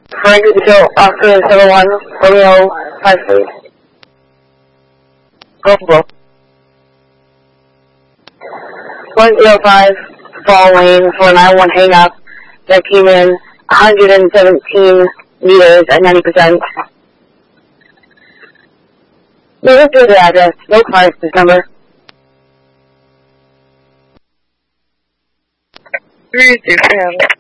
Frank Hotel, Oscar 71, Romeo 5 please. Go. 105, Fall Lane, 491 hang up. That came in 117 meters at 90%. Let's do the address. No cars, this number. 3 different.